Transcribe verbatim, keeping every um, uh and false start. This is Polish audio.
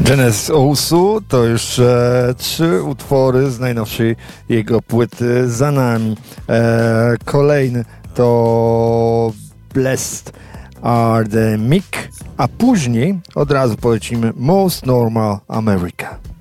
Genesis Owusu to już e, trzy utwory z najnowszej jego płyty za nami. E, kolejny to Blessed Are The Meek, a później od razu polecimy Most Normal America.